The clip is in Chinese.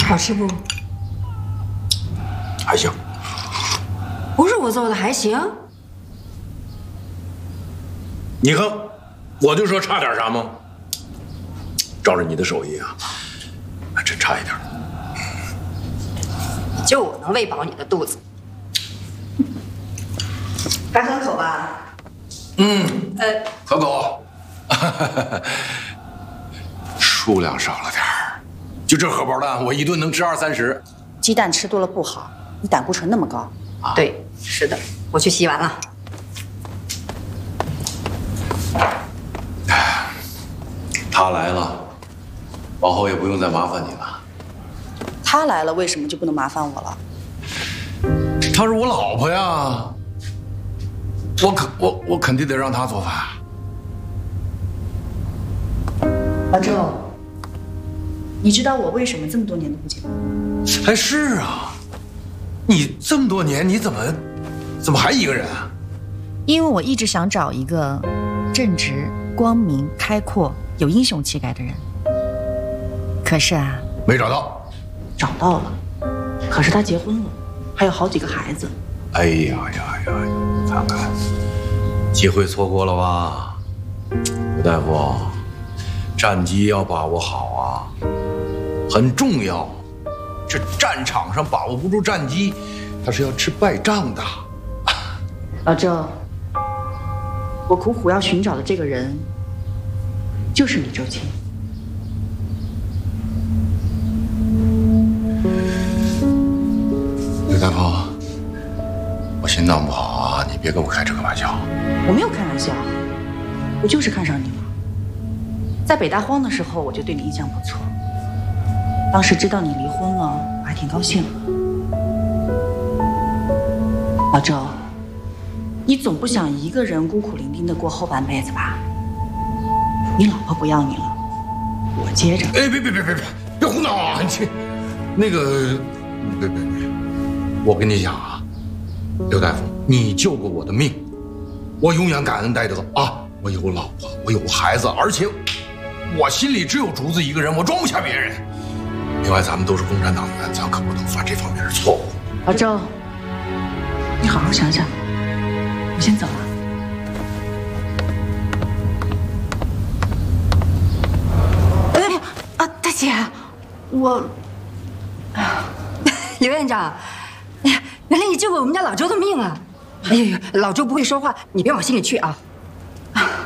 好吃不？ 还行。 不是我做的还行？ 你看，我就说差点啥吗？照着你的手艺啊，还真差一点。 就我能喂饱你的肚子。还很口吧？ 可口。数量少了点儿，就这荷包蛋，我一顿能吃20-30。 鸡蛋吃多了不好，你胆固醇那么高。 对，是的，我去洗碗了。 他来了，往后也不用再麻烦你了。 他来了，为什么就不能麻烦我了？ 她是我老婆呀，我肯定得让她做饭。 老周，你知道我为什么这么多年都不结婚？ 哎，是啊，你这么多年，你怎么还一个人啊？ 因为我一直想找一个正直、光明、开阔、有英雄气概的人。可是啊， 没找到。 找到了，可是他结婚了，还有好几个孩子。 哎呀，看看，机会错过了吧，刘大夫，战机要把握好啊，很重要。这战场上把握不住战机，他是要吃败仗的。 老周，我苦苦要寻找的这个人，就是你周青。 刘大夫，我心脏不好啊，你别跟我开这个玩笑。 我没有开玩笑，我就是看上你了。在北大荒的时候，我就对你印象不错。当时知道你离婚了，我还挺高兴。老周，你总不想一个人孤苦伶仃的过后半辈子吧？你老婆不要你了，我接着。 哎，别胡闹啊！那个，别，我跟你讲啊，刘大夫，你救过我的命，我永远感恩戴德啊！我有老婆，我有孩子，而且我心里只有竹子一个人，我装不下别人。另外，咱们都是共产党员，咱可不能犯这方面的错误。 老周，你好好想想，我先走了。 大姐，我，刘院长，哎呀，原来你救过我们家老周的命啊！哎呀，老周不会说话，你别往心里去啊。